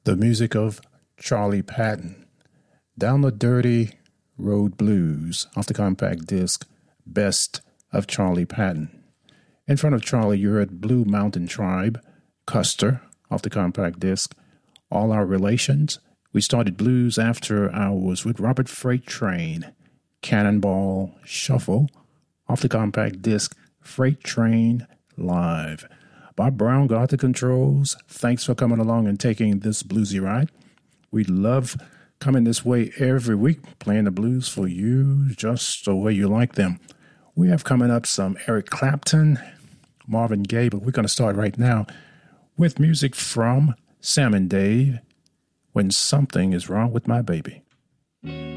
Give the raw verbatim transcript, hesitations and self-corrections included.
The music of Charlie Patton, Down the Dirty Road Blues, off the compact disc Best of Charlie Patton. In front of Charlie, you heard Blue Mountain Tribe, Custer, off the compact disc All Our Relations. We started Blues After Hours with Robert Freight Train, Cannonball Shuffle, off the compact disc Freight Train Live. Bob Brown got the controls. Thanks for coming along and taking this bluesy ride. We love coming this way every week, playing the blues for you just the way you like them. We have coming up some Eric Clapton, Marvin Gaye, but we're going to start right now with music from Sam and Dave, When Something Is Wrong with My Baby.